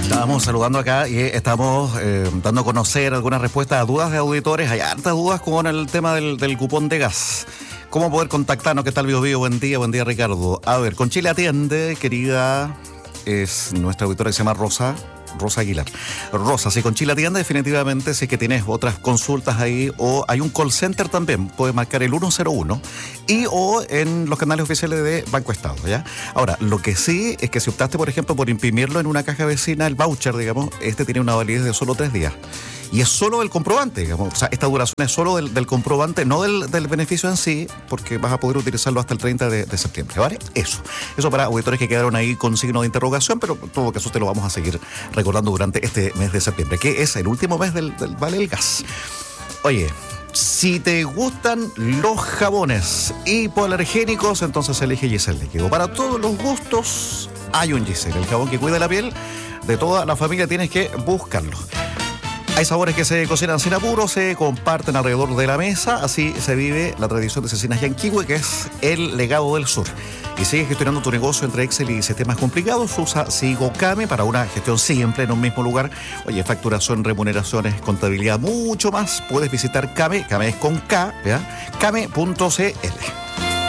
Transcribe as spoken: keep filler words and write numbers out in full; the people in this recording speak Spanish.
Estábamos saludando acá y estamos eh, dando a conocer algunas respuestas a dudas de auditores. Hay hartas dudas con el tema del, del cupón de gas. ¿Cómo poder contactarnos? ¿Qué tal, Bio Bio? Buen día, buen día, Ricardo. A ver, con Chile Atiende, querida, es nuestra auditora que se llama Rosa. Rosa Aguilar. Rosa, si con Chile Atiende, definitivamente, si es que tienes otras consultas ahí, o hay un call center también, puedes marcar el uno cero uno y o en los canales oficiales de Banco Estado, ¿ya? Ahora, lo que sí es que si optaste, por ejemplo, por imprimirlo en una caja vecina, el voucher, digamos, este tiene una validez de solo tres días. Y es solo el comprobante, digamos. O sea, esta duración es solo del, del comprobante, no del, del beneficio en sí, porque vas a poder utilizarlo hasta el treinta de septiembre, ¿vale? Eso. Eso para auditores que quedaron ahí con signo de interrogación, pero en todo caso te lo vamos a seguir recordando durante este mes de septiembre, que es el último mes del, del Vale del Gas. Oye, si te gustan los jabones hipoalergénicos, entonces elige Giselle Líquido. Para todos los gustos hay un Giselle, el jabón que cuida la piel de toda la familia, tienes que buscarlo. Hay sabores que se cocinan sin apuro, se comparten alrededor de la mesa, así se vive la tradición de Cecinas Yanquihue, que es el legado del sur. Y sigues gestionando tu negocio entre Excel y sistemas complicados, usa SigoCame para una gestión simple en un mismo lugar. Oye, facturación, remuneraciones, contabilidad, mucho más. Puedes visitar Came, Came es con K, ¿ya? Came punto c l.